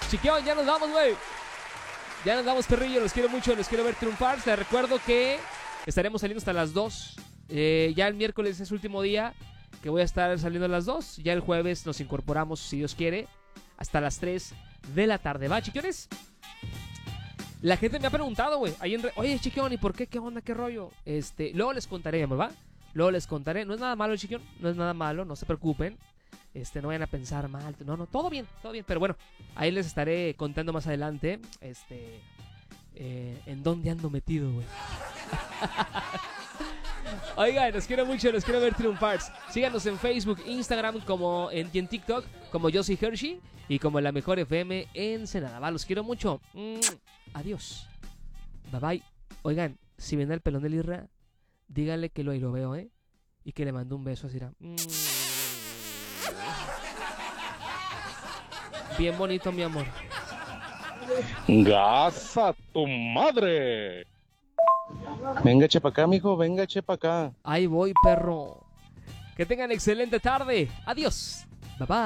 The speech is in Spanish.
Chiquión, ya nos vamos, güey. Ya nos vamos, perrillo. Los quiero mucho, los quiero ver triunfar. Les recuerdo que estaremos saliendo hasta las 2. Ya el miércoles es último día que voy a estar saliendo a las 2. Ya el jueves nos incorporamos, si Dios quiere, hasta las 3 de la tarde. ¿Va, chiquiones? La gente me ha preguntado, güey, oye, Chiquión, ¿y por qué? ¿Qué onda? ¿Qué rollo? Luego les contaré, amor, ¿va? Luego les contaré. No es nada malo, Chiquión, no es nada malo, no se preocupen. No vayan a pensar mal. No, todo bien, todo bien. Pero bueno, ahí les estaré contando más adelante, en dónde ando metido, güey. Oigan, los quiero mucho, los quiero ver triunfar. Síganos en Facebook, Instagram y en TikTok como Yo Soy Hershey y como La Mejor FM Ensenada. Va, los quiero mucho. Adiós. Bye bye. Oigan, si viene el pelón del Irra, díganle que lo veo, y que le mando un beso así. Bien bonito, mi amor. ¡Gasa tu madre! Venga, eche pa' acá, mijo, venga, eche pa' acá. Ahí voy, perro. Que tengan excelente tarde. Adiós. Bye bye.